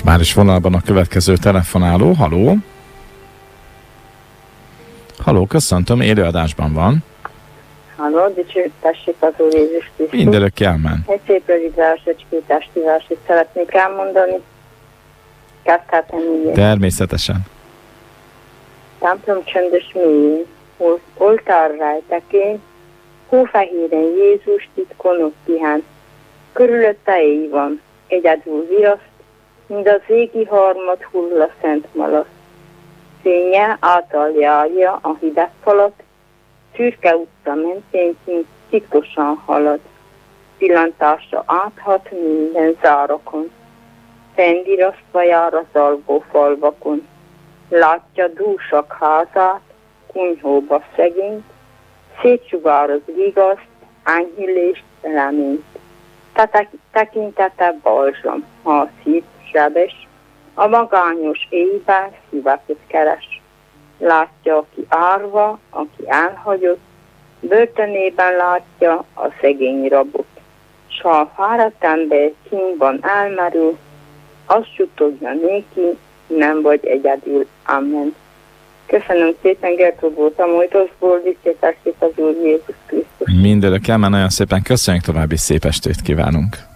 Már is vonalban a következő telefonáló. Haló? Haló, köszöntöm, élőadásban van. Halló, dicsőítessék az Úr Jézus Krisztus. Mindörökké amen. Egy szép rövid versecskét, verset szeretnék elmondani. Kezdhetem így. Természetesen. Templom csöndes mélyén, oltár rejtekén, hófehéren Jézus titkon ott pihen. Körülötte éj van, egyedül viraszt, mind az égi harmad hull a szent malasz. Fénye által járja a hideg falat, szürke utca mentén ciklosan halad. Pillantása áthat minden zárakon, fennvirasztva jár az alvó falvakon. Látja dúsak házát, kunyhóba szegényt, szétsugároz vigaszt, enyhülést, reményt. Tekintete balzsam, ha a szív sebes, a magányos éjben szíveket keres. Látja, aki árva, aki elhagyott, börtönében látja a szegény rabot. S ha a fáradt ember kínban elmerül, azt suttogja néki, nem vagy egyedül. Amen. Köszönöm szépen, Gertrud voltam, Mojtosból, dicsértessék az Úr Jézus Krisztus. Mindörökké amen, nagyon szépen köszönjük, további szép estét kívánunk.